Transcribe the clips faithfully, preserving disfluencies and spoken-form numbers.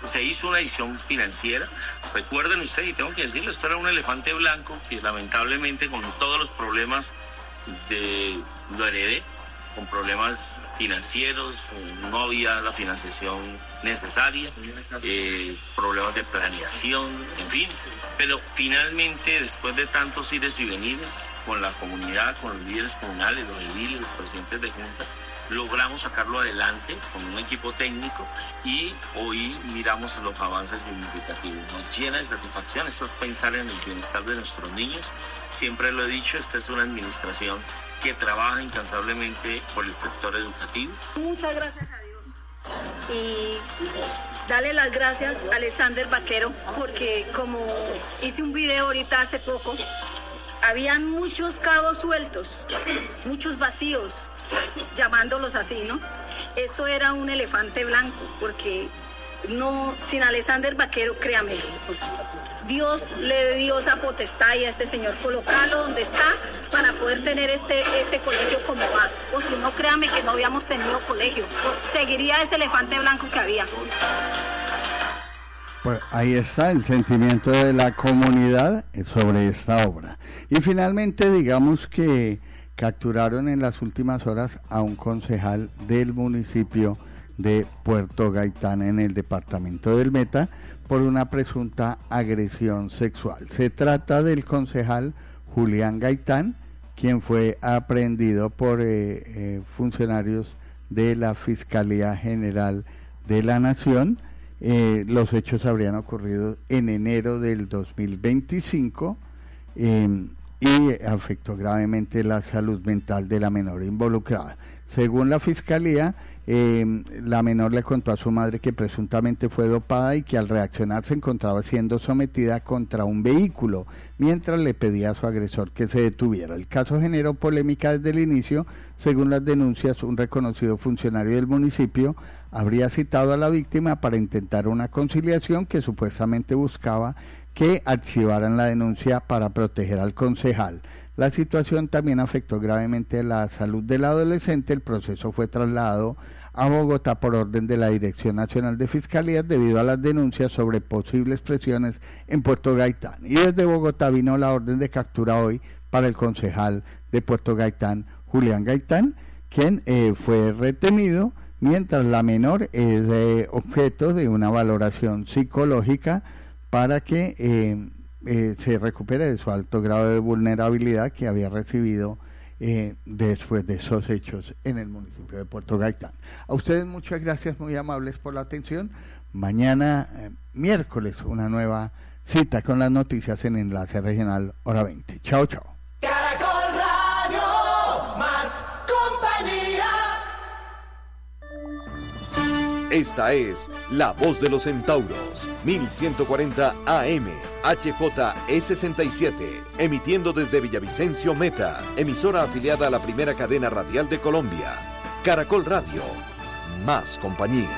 se hizo una edición financiera. Recuerden ustedes, y tengo que decirlo, esto era un elefante blanco que lamentablemente con todos los problemas de lo heredé, con problemas financieros, no había la financiación necesaria, eh, problemas de planeación, en fin. Pero finalmente, después de tantos ires y venires con la comunidad, con los líderes comunales, los ediles, los presidentes de junta, logramos sacarlo adelante con un equipo técnico y hoy miramos los avances significativos. Nos llena de satisfacción. Esto es pensar en el bienestar de nuestros niños. Siempre lo he dicho, esta es una administración que trabaja incansablemente por el sector educativo. Muchas gracias a Dios. Y darle las gracias a Alexander Vaquero, porque como hice un video ahorita hace poco, habían muchos cabos sueltos, muchos vacíos, llamándolos así, ¿no? Esto era un elefante blanco, porque no, sin Alexander Vaquero, créame, Dios le dio esa potestad y a este señor colocarlo donde está para poder tener este, este colegio como va. O si no, créame que no habíamos tenido colegio. Seguiría ese elefante blanco que había. Pues ahí está el sentimiento de la comunidad sobre esta obra. Y finalmente, digamos que capturaron en las últimas horas a un concejal del municipio de Puerto Gaitán en el departamento del Meta por una presunta agresión sexual. Se trata del concejal Julián Gaitán, quien fue aprehendido por eh, eh, funcionarios de la Fiscalía General de la Nación. Eh, los hechos habrían ocurrido en enero del dos mil veinticinco eh, y afectó gravemente la salud mental de la menor involucrada. Según la Fiscalía, eh, la menor le contó a su madre que presuntamente fue dopada y que al reaccionar se encontraba siendo sometida contra un vehículo, mientras le pedía a su agresor que se detuviera. El caso generó polémica desde el inicio. Según las denuncias, un reconocido funcionario del municipio habría citado a la víctima para intentar una conciliación que supuestamente buscaba que archivaran la denuncia para proteger al concejal. La situación también afectó gravemente la salud del adolescente. El proceso fue trasladado a Bogotá por orden de la Dirección Nacional de Fiscalías debido a las denuncias sobre posibles presiones en Puerto Gaitán. Y desde Bogotá vino la orden de captura hoy para el concejal de Puerto Gaitán, Julián Gaitán, quien eh, fue retenido, mientras la menor es eh, objeto de una valoración psicológica para que eh, eh, se recupere de su alto grado de vulnerabilidad que había recibido eh, después de esos hechos en el municipio de Puerto Gaitán. A ustedes muchas gracias, muy amables por la atención. Mañana, eh, miércoles, una nueva cita con las noticias en Enlace Regional, hora veinte. Chao, chao. Caracol Radio, más compañía. Esta es La Voz de los Centauros, mil ciento cuarenta A M, H J E sesenta y siete, emitiendo desde Villavicencio Meta, emisora afiliada a la primera cadena radial de Colombia. Caracol Radio, más compañía.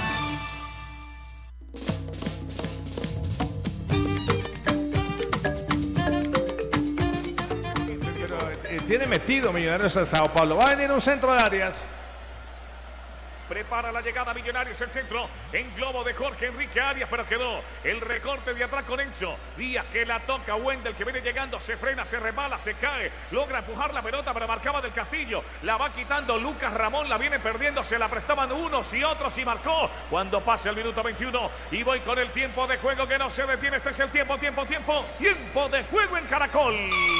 Tiene metido Millonarios a Sao Paulo. Va a venir un centro de Arias. Prepara la llegada Millonarios, el centro en globo de Jorge Enrique Arias, pero quedó el recorte de atrás con Enzo Díaz, que la toca. Wendel, que viene llegando, se frena, se resbala, se cae, logra empujar la pelota, pero marcaba del Castillo, la va quitando Lucas Ramón, la viene perdiendo, se la prestaban unos y otros y marcó cuando pasa el minuto veintiuno. Y voy con el tiempo de juego que no se detiene. Este es el tiempo, tiempo, tiempo, tiempo de juego en Caracol.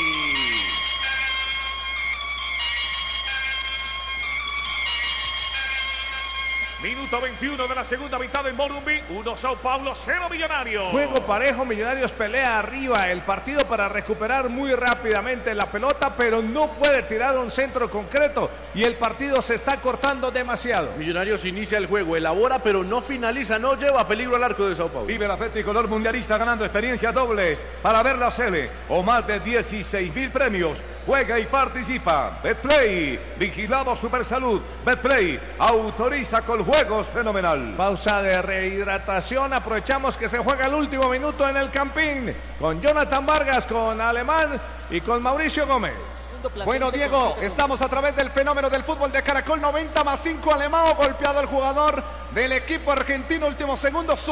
Minuto veintiuno de la segunda mitad en Morumbi. uno Sao Paulo, cero Millonarios. Juego parejo, Millonarios pelea arriba el partido para recuperar muy rápidamente la pelota, pero no puede tirar un centro concreto y el partido se está cortando demasiado. Millonarios inicia el juego, elabora, pero no finaliza, no lleva peligro al arco de Sao Paulo. Vive el Atlético Color Mundialista ganando experiencias dobles para ver la sede o más de dieciséis mil premios. Juega y participa. Betplay, vigilado Supersalud. Betplay, autoriza con juegos fenomenal. Pausa de rehidratación. Aprovechamos que se juega el último minuto en el Campín. Con Jonathan Vargas, con Alemán y con Mauricio Gómez. Bueno, Diego, estamos a través del fenómeno del fútbol de Caracol. Noventa más cinco, Alemán, golpeado el jugador del equipo argentino. Último segundo.